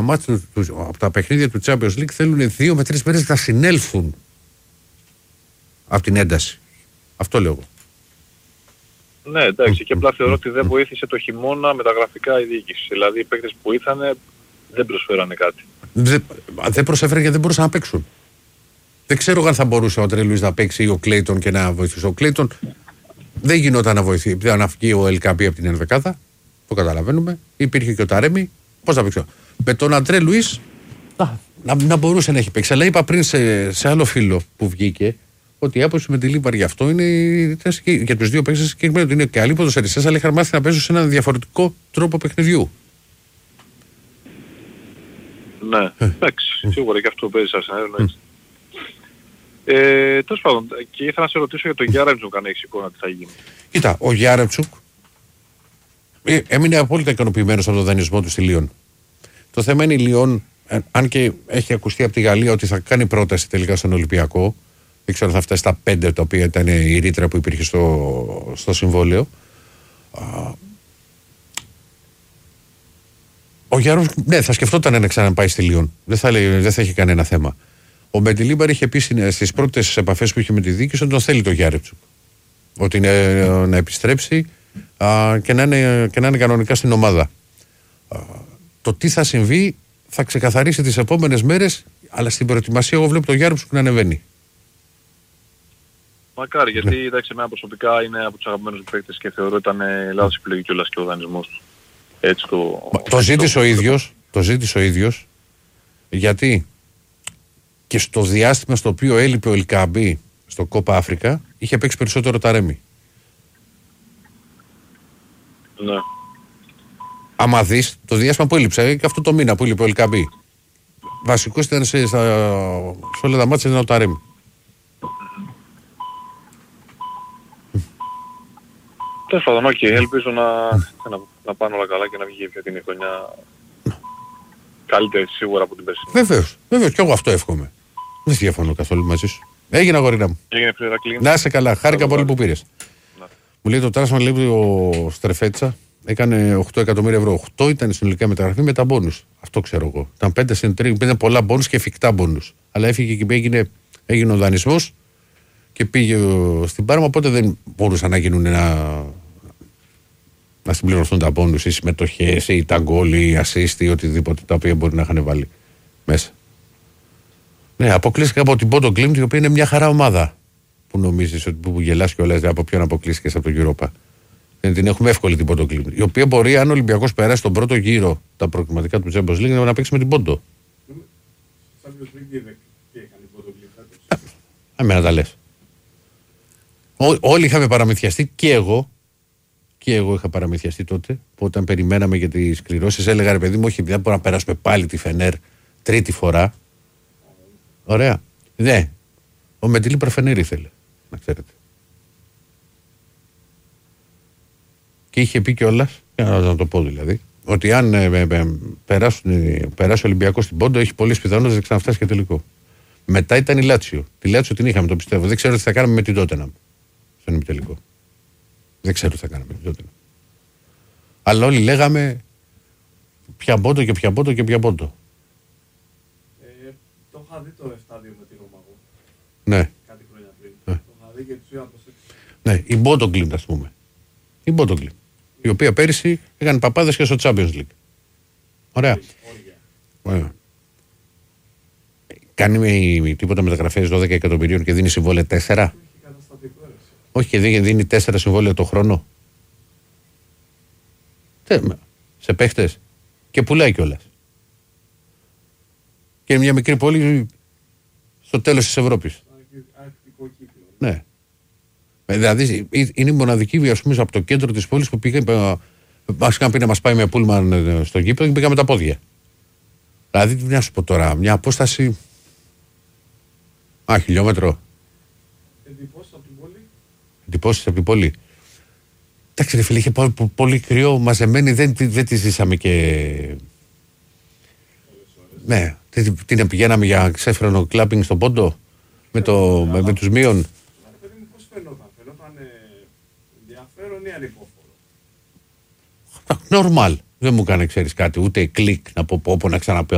από τα παιχνίδια του Champions League θέλουν 2 με 3 μέρες να συνέλθουν από την ένταση. Αυτό λέω εγώ. Ναι, εντάξει, και απλά θεωρώ ότι δεν βοήθησε το χειμώνα με τα γραφικά η διοίκηση. Δηλαδή οι παίκτες που ήρθανε δεν προσφέρανε κάτι. Δεν προσέφεραν γιατί δεν μπορούσαν να παίξουν. Δεν ξέρω αν θα μπορούσε ο Αντρέ Λουίς να παίξει ή ο Κλέιτον και να βοηθήσει. Ο Κλέιτον δεν γινόταν να βοηθεί. Να βγει ο Ελκαμπή από την ενδεκάδα. Το καταλαβαίνουμε. Υπήρχε και ο Ταρέμι. Πώς θα παίξει. Με τον Αντρέ Λουίς να μπορούσε να έχει παίξει. Αλλά είπα πριν σε άλλο φίλο που βγήκε ότι η άποψη με τη Λίβαρ γι' αυτό είναι για τους δύο παίκτες συγκεκριμένα ότι είναι καλοί ποδοσφαιριστές, αλλά είχαν μάθει να παίζουν σε έναν διαφορετικό τρόπο παιχνιδιού. Ναι, εντάξει, σίγουρα και αυτό παίζει σαν σενάριο. Τέλος πάντων, και ήθελα να σε ρωτήσω για τον Γιάρεμτσουκ αν έχεις εικόνα τι θα γίνει. Κοίτα, ο Γιάρεμτσουκ έμεινε απόλυτα ικανοποιημένος από τον δανεισμό του στη Λιόν. Το θέμα είναι η Λιόν, αν και έχει ακουστεί από τη Γαλλία ότι θα κάνει πρόταση τελικά στον Ολυμπιακό, δεν ξέρω αν θα φτάσει στα 5 τα οποία ήταν η ρήτρα που υπήρχε στο συμβόλαιο. Ο Γιάρεμτσουκ, ναι, θα σκεφτόταν να ξαναπάει στη Λιόν. Δεν θα έχει κανένα θέμα. Ο Μεντιλίμπαρ είχε πει στις πρώτες επαφές που είχε με τη διοίκηση ότι τον θέλει το Γιάρεμτσουκ. Ότι είναι να επιστρέψει και να είναι κανονικά στην ομάδα. Το τι θα συμβεί θα ξεκαθαρίσει τις επόμενες μέρες, αλλά στην προετοιμασία εγώ βλέπω το Γιάρεμτσουκ να ανεβαίνει. Μακάρι, γιατί εντάξει, εμένα προσωπικά είναι από τους αγαπημένους μου παίκτες και θεωρώ ήταν λάθος επιλογή κιόλας και ο δανεισμός του. Έτσι το ζήτησε ο ίδιος, γιατί και στο διάστημα στο οποίο έλειπε ο Ελκαμπή στο Κόπα Αφρικα, είχε παίξει περισσότερο Ταρέμι. Ναι. Άμα δεις το διάστημα που έλειψε, και αυτό το μήνα που έλειπε ο Ελκαμπή, βασικός ήταν σε όλα τα μάτια ήταν ο Ταρέμι. Τέλος πάντων, όχι, ελπίζω να πάνε όλα καλά και να βγει πια την χρονιά καλύτερη σίγουρα από την περσινή. Βεβαίως, και εγώ αυτό εύχομαι. Δεν διαφωνώ καθόλου μαζί σου. Έγινε αγορίνα μου. Έγινε Ηρακλή. Να είσαι καλά, χάρηκα πολύ που πήρες. Μου λέει το τράσμα, λέει ο Στρεφέτσα, έκανε 8 εκατομμύρια ευρώ. 8 ήταν συνολικά μεταγραφή με τα μπόνους. Αυτό ξέρω εγώ. Ήταν 5 συν 3, πήρε πολλά μπόνους και εφικτά μπόνους. Αλλά έφυγε και έγινε ο δανεισμός και πήγε στην Πάρμα, οπότε δεν μπορούσαν να γίνουν να συμπληρωθούν τα μπόνους ή συμμετοχές ή τα γκολ ή assist ή οτιδήποτε τα οποία μπορεί να είχαν βάλει μέσα. Ναι, αποκλείστηκα από την Πόντο Κλίντ, η οποία είναι μια χαρά ομάδα. Που νομίζεις ότι που γελάς και όλα, από ποιον αποκλείστηκες από το Europa. Δεν την έχουμε εύκολη την Πόντο Κλίντ. Η οποία μπορεί, αν ο Ολυμπιακός περάσει τον πρώτο γύρο τα προκριματικά του Champions League, να παίξει με την Πόντο. Αμένα τα λες. Όλοι είχαμε παραμυθιαστεί και εγώ. Και εγώ είχα παραμυθιαστεί τότε, που όταν περιμέναμε για τις κληρώσεις, έλεγα ρε παιδί μου, όχι, δεν μπορούμε να περάσουμε πάλι τη Φενέρ τρίτη φορά. Ωραία. Ναι. Ο Μεντιλίμπαρ Φενέρ ήθελε, να ξέρετε. Και είχε πει κιόλας, να το πω δηλαδή, ότι αν περάσει ο Ολυμπιακός στην Πόντο, έχει πολλές πιθανότητες να ξαναφτάσει και τελικό. Μετά ήταν η Λάτσιο. Τη Λάτσιο την είχαμε, το πιστεύω. Δεν ξέρω τι θα κάναμε με την Τότεναμ στον ημιτελικό. Δεν ξέρω τι θα κάναμε με την Τότεναμ. Αλλά όλοι λέγαμε ποια Πόντο και ποια Πόντο και ποια Πόντο. Το είχα δει το 7-2 με τη Ρώμα. Ναι. Κάτι χρόνια πριν. Το είχα δει και τους είδα πως έτσι. Ναι, η Μπόντο Κλίντ, ας πούμε. Η Μπόντο Κλίντ. Η οποία πέρυσι έκανε παπάδες και στο Champions League. Ωραία. Ωραία. Κάνει τίποτα μεταγραφές 12 εκατομμυρίων και δίνει συμβόλαια 4. Όχι, και δίνει 4 συμβόλαια το χρόνο. Σε παίχτες. Και πουλάει κιόλας. Και είναι μια μικρή πόλη στο τέλος της Ευρώπης. Ναι. Δηλαδή είναι η μοναδική, ας πούμε, από το κέντρο της πόλης που πήγε. Μας είχαν πει να μας πάει με πούλμαν στο γήπεδο και πήγαμε τα πόδια. Δηλαδή, να σου πω τώρα, μια απόσταση. Χιλιόμετρο. Εντυπώσεις από την πόλη. Εντυπώσεις από την πόλη. Εντάξει, ρε φίλε, είχε πολύ κρυό, μαζεμένη, δεν τη ζήσαμε και. Ναι, την πηγαίναμε για ξέφρενο κλάπινγκ στον Πόντο με τους μείων. Πώς φαινόταν ενδιαφέρον ή ανυπόφορο. Νορμάλ. Δεν μου έκανε, ξέρεις κάτι, ούτε κλικ να πω να ξαναπέω.